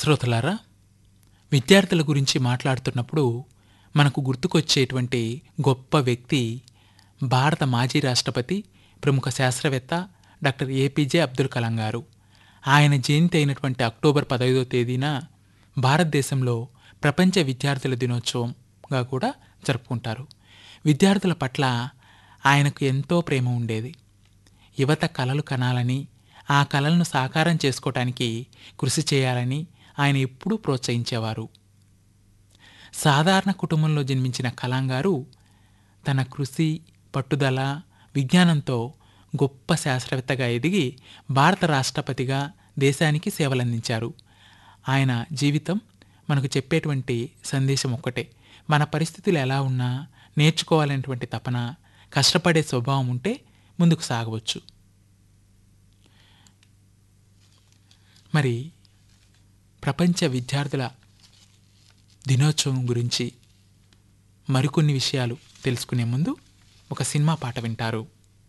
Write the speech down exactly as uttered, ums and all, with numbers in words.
శ్రోతలారా, విద్యార్థుల గురించి మాట్లాడుతున్నప్పుడు మనకు గుర్తుకొచ్చేటువంటి గొప్ప వ్యక్తి భారత మాజీ రాష్ట్రపతి, ప్రముఖ శాస్త్రవేత్త డాక్టర్ ఏపీజే అబ్దుల్ కలాం గారు. ఆయన జయంతి అయినటువంటి అక్టోబర్ పదహైదో తేదీన భారతదేశంలో ప్రపంచ విద్యార్థుల దినోత్సవంగా కూడా జరుపుకుంటారు. విద్యార్థుల పట్ల ఆయనకు ఎంతో ప్రేమ ఉండేది. యువత కలలు కనాలని, ఆ కలలను సాకారం చేసుకోవటానికి కృషి చేయాలని ఆయన ఎప్పుడూ ప్రోత్సహించేవారు. సాధారణ కుటుంబంలో జన్మించిన కలాం గారు తన కృషి, పట్టుదల, విజ్ఞానంతో గొప్ప శాస్త్రవేత్తగా ఎదిగి భారత రాష్ట్రపతిగా దేశానికి సేవలందించారు. ఆయన జీవితం మనకు చెప్పేటువంటి సందేశం ఒక్కటే: మన పరిస్థితులు ఎలా ఉన్నా నేర్చుకోవాలనేటువంటి తపన, కష్టపడే స్వభావం ఉంటే ముందుకు సాగవచ్చు. మరి ప్రపంచ విద్యార్థుల దినోత్సవం గురించి మరికొన్ని విషయాలు తెలుసుకునే ముందు ఒక సినిమా పాట వింటారు.